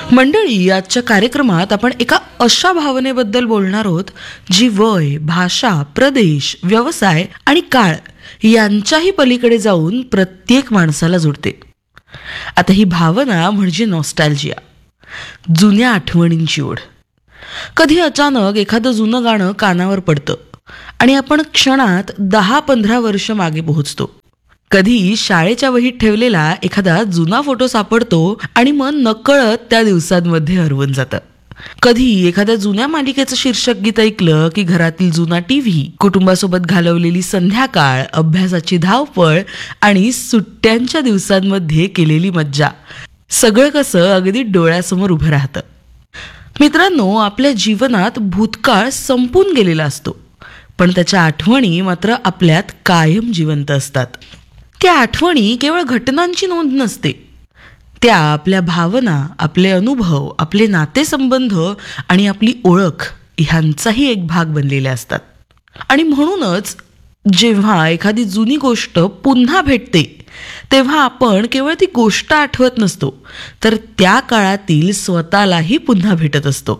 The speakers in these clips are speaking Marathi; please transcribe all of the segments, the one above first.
मंडळी, आजच्या कार्यक्रमात आपण एका अशा भावनेबद्दल बोलणार आहोत जी वय, भाषा, प्रदेश, व्यवसाय आणि काळ यांच्याही पलीकडे जाऊन प्रत्येक माणसाला जोडते. आता ही भावना म्हणजे नॉस्टॅल्जिया, जुन्या आठवणींची ओढ. कधी अचानक एखादं जुनं गाणं कानावर पडतं आणि आपण क्षणात 10-15 वर्ष मागे पोहोचतो. कधी शाळेच्या वहीत ठेवलेला एखादा जुना फोटो सापडतो आणि मन नकळत त्या दिवसांमध्ये हरवून जातं. कधी एखाद्या जुन्या मालिकेचं शीर्षक गीत ऐकलं की घरातील जुना टीव्ही, कुटुंबासोबत घालवलेली संध्याकाळ, अभ्यासाची धावपळ आणि सुट्ट्यांच्या दिवसांमध्ये केलेली मज्जा, सगळं कसं अगदी डोळ्यासमोर उभं राहतं. मित्रांनो, आपल्या जीवनात भूतकाळ संपून गेलेला असतो, पण त्याच्या आठवणी मात्र आपल्यात कायम जिवंत असतात. त्या आठवणी केवळ घटनांची नोंद नसते, त्या आपल्या भावना, आपले अनुभव, आपले नातेसंबंध आणि आपली ओळख ह्यांचाही एक भाग बनलेले असतात. आणि म्हणूनच जेव्हा एखादी जुनी गोष्ट पुन्हा भेटते तेव्हा आपण केवळ ती गोष्ट आठवत नसतो, तर त्या काळातील स्वतःलाही पुन्हा भेटत असतो.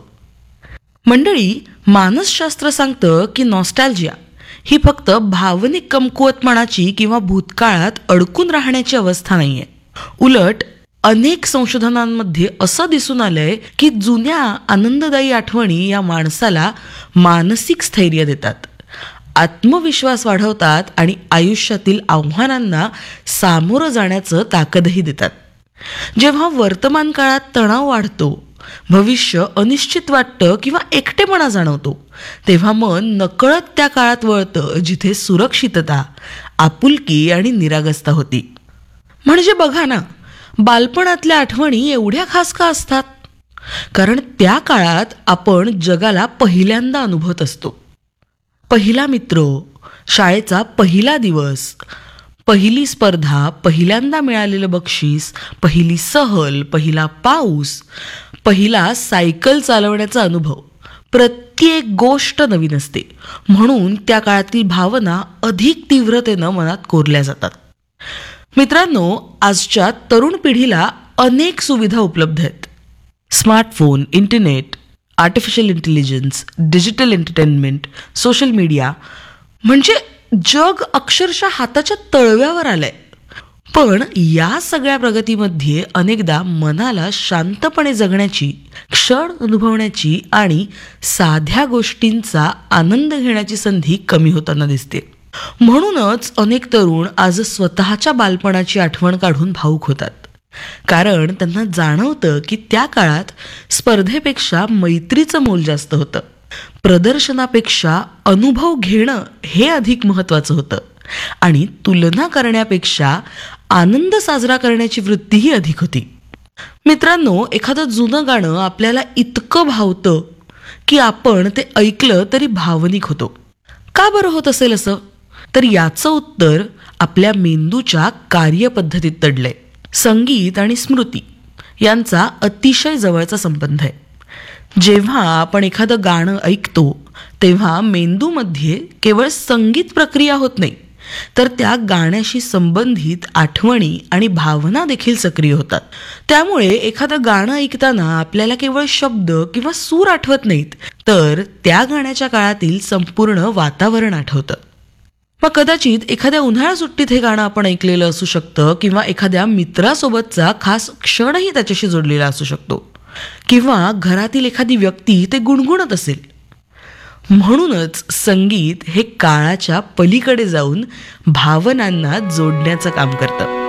मंडळी, मानसशास्त्र सांगतं की नॉस्टॅल्जिया ही फक्त भावनिक कमकुवतपणाची किंवा भूतकाळात अडकून राहण्याची अवस्था नाहीये. उलट अनेक संशोधनांमध्ये असं दिसून आलंय की जुन्या आनंददायी आठवणी या माणसाला मानसिक स्थैर्य देतात, आत्मविश्वास वाढवतात आणि आयुष्यातील आव्हानांना सामोरं जाण्याचं ताकदही देतात. जेव्हा वर्तमान काळात तणाव वाढतो, भविष्य अनिश्चित वाटतं किंवा एकटेपणा जाणवतो, तेव्हा मन नकळत त्या काळात वळतं जिथे सुरक्षितता, आपुलकी आणि निरागसता होती. म्हणजे बघा ना, बालपणातल्या आठवणी एवढ्या खास का असतात? कारण त्या काळात आपण जगाला पहिल्यांदा अनुभवत असतो. पहिला मित्र, शाळेचा पहिला दिवस, पहिली स्पर्धा, पहिल्यांदा मिळालेलं बक्षीस, पहिली सहल, पहिला पाऊस, पहिला सायकल चालवण्याचा अनुभव, प्रत्येक गोष्ट नवीन असते. म्हणून त्या काळातील भावना अधिक तीव्रतेनं मनात कोरल्या जातात. मित्रांनो, आजच्या तरुण पिढीला अनेक सुविधा उपलब्ध आहेत. Smartphone, internet, artificial intelligence, digital entertainment, social media, म्हणजे जग अक्षरशः हाताच्या तळव्यावर आलंय. पण या सगळ्या प्रगतीमध्ये अनेकदा मनाला शांतपणे जगण्याची, क्षण अनुभवण्याची आणि साध्या गोष्टींचा आनंद घेण्याची संधी कमी होताना दिसते. म्हणूनच अनेक तरुण आज स्वतःच्या बालपणाची आठवण काढून भावुक होतात. कारण त्यांना जाणवतं की त्या काळात स्पर्धेपेक्षा मैत्रीचं मोल जास्त होतं, प्रदर्शनापेक्षा अनुभव घेणं हे अधिक महत्त्वाचं होतं आणि तुलना करण्यापेक्षा आनंद साजरा करण्याची वृत्तीही अधिक होती. मित्रांनो, एखादं जुनं गाणं आपल्याला इतकं भावतं की आपण ते ऐकलं तरी भावनिक होतो. का बरं होत असेल असं? तर याचं उत्तर आपल्या मेंदूच्या कार्यपद्धतीत दडलंय. संगीत आणि स्मृती यांचा अतिशय जवळचा संबंध आहे. जेव्हा आपण एखादं गाणं ऐकतो तेव्हा मेंदूमध्ये केवळ संगीत प्रक्रिया होत नाही, तर त्या गाण्याशी संबंधित आठवणी आणि भावना देखील सक्रिय होतात. त्यामुळे एखादं गाणं ऐकताना आपल्याला केवळ शब्द किंवा सूर आठवत नाहीत, तर त्या गाण्याच्या काळातील संपूर्ण वातावरण आठवतं. मग कदाचित एखाद्या उन्हाळा सुट्टीत हे गाणं आपण ऐकलेलं असू शकतं किंवा एखाद्या मित्रासोबतचा खास क्षणही त्याच्याशी जोडलेला असू शकतो, किंवा घरातील एखादी व्यक्ती ते गुणगुणत असेल. म्हणूनच संगीत हे काळाच्या पलीकडे जाऊन भावनांना जोडण्याचं काम करतं.